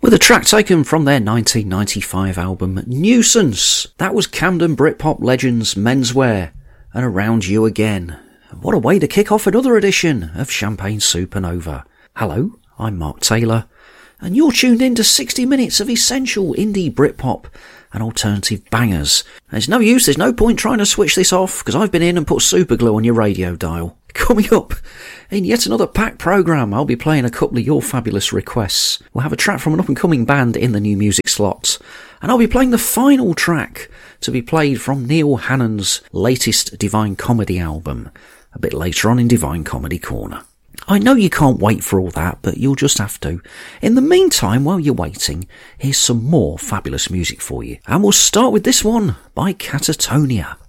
with a track taken from their 1995 album Nuisance. That was Camden Britpop legends Menswear and Around You Again. What a way to kick off another edition of Champagne Supernova. Hello, I'm Mark Taylor, and you're tuned in to 60 minutes of essential indie Britpop and alternative bangers. There's no use, there's no point trying to switch this off, because I've been in and put superglue on your radio dial. Coming up, in yet another packed programme, I'll be playing a couple of your fabulous requests. We'll have a track from an up-and-coming band in the new music slot, and I'll be playing the final track to be played from Neil Hannon's latest Divine Comedy album, a bit later on in Divine Comedy Corner. I know you can't wait for all that, but you'll just have to. In the meantime, while you're waiting, here's some more fabulous music for you. And we'll start with this one by Catatonia.